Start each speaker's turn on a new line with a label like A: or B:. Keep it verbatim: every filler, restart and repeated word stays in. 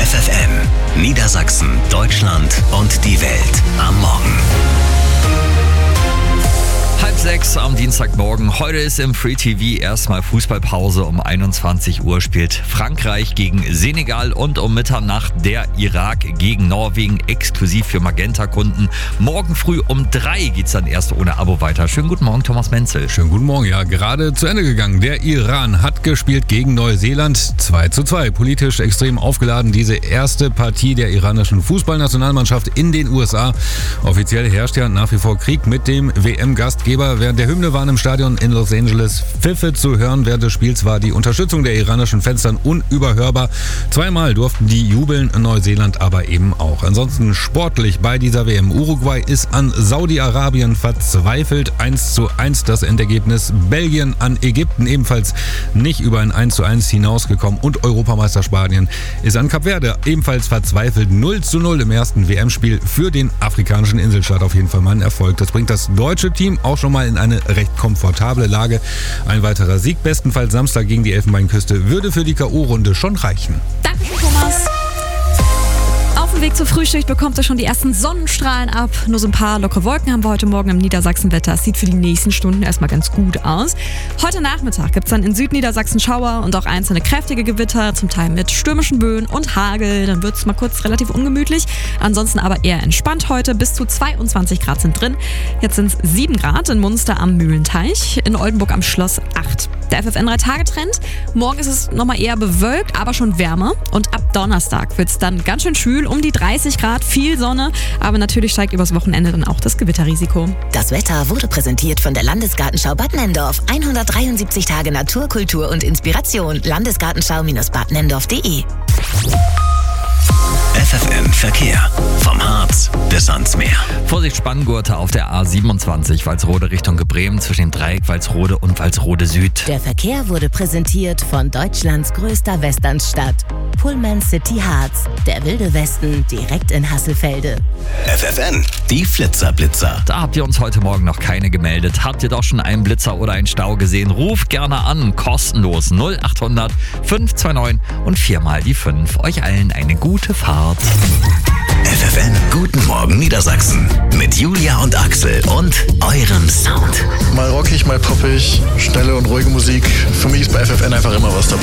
A: F F N, Niedersachsen, Deutschland und die Welt am Morgen.
B: Halb sechs am Dienstagmorgen. Heute ist im Free T V erstmal Fußballpause. Um einundzwanzig Uhr spielt Frankreich gegen Senegal und um Mitternacht der Irak gegen Norwegen, exklusiv für Magenta-Kunden. Morgen früh um drei geht's dann erst ohne Abo weiter. Schönen guten Morgen, Thomas Menzel.
C: Schönen guten Morgen, ja, gerade zu Ende gegangen. Der Iran hat gespielt gegen Neuseeland zwei zu zwei. Politisch extrem aufgeladen, diese erste Partie der iranischen Fußballnationalmannschaft in den U S A. Offiziell herrscht ja nach wie vor Krieg mit dem W M-Gastgeber. Während der Hymne waren im Stadion in Los Angeles Pfiffe zu hören. Während des Spiels war die Unterstützung der iranischen Fans dann unüberhörbar. Zweimal durften die jubeln, Neuseeland aber eben auch. Ansonsten sportlich bei dieser W M. Uruguay ist an Saudi-Arabien verzweifelt. eins zu eins das Endergebnis. Belgien an Ägypten ebenfalls nicht über ein eins zu eins hinausgekommen. Und Europameister Spanien ist an Kap Verde ebenfalls verzweifelt. null zu null im ersten W M-Spiel für den afrikanischen Inselstaat. Auf jeden Fall mal ein Erfolg. Das bringt das deutsche Team auch schon mal in eine recht komfortable Lage. Ein weiterer Sieg, bestenfalls Samstag gegen die Elfenbeinküste, würde für die K O-Runde schon reichen.
D: Dankeschön, Thomas. Auf dem Weg zur Frühschicht bekommt ihr schon die ersten Sonnenstrahlen ab. Nur so ein paar lockere Wolken haben wir heute Morgen im Niedersachsenwetter. Es sieht für die nächsten Stunden erstmal ganz gut aus. Heute Nachmittag gibt es dann in Südniedersachsen Schauer und auch einzelne kräftige Gewitter, zum Teil mit stürmischen Böen und Hagel. Dann wird es mal kurz relativ ungemütlich. Ansonsten aber eher entspannt heute. Bis zu zweiundzwanzig Grad sind drin. Jetzt sind es sieben Grad in Munster am Mühlenteich, in Oldenburg am Schloss acht. Der F F N drei Tage Trend. Morgen ist es nochmal eher bewölkt, aber schon wärmer. Und ab Donnerstag wird es dann ganz schön schwül, um die dreißig Grad, viel Sonne. Aber natürlich steigt übers Wochenende dann auch das Gewitterrisiko.
E: Das Wetter wurde präsentiert von der Landesgartenschau Bad Nenndorf. hundertdreiundsiebzig Tage Natur, Kultur und Inspiration. Landesgartenschau Bad Nenndorf punkt de.
A: F F N Verkehr. Vom Harz bis ans Meer.
B: Vorsicht, Spanngurte auf der A siebenundzwanzig, Walsrode Richtung Bremen, zwischen dem Dreieck Walsrode und Walsrode Süd.
E: Der Verkehr wurde präsentiert von Deutschlands größter Westernstadt. Pullman City Harz. Der wilde Westen direkt in Hasselfelde.
A: F F N, die Flitzerblitzer.
B: Da habt ihr uns heute Morgen noch keine gemeldet. Habt ihr doch schon einen Blitzer oder einen Stau gesehen? Ruft gerne an, kostenlos null acht hundert fünf zwei neun und viermal die fünf. Euch allen eine gute Fahrt.
A: F F N, guten Morgen Niedersachsen. Mit Julia und Axel und eurem Sound.
F: Mal rockig, mal poppig, schnelle und ruhige Musik. Für mich ist bei F F N einfach immer was dabei.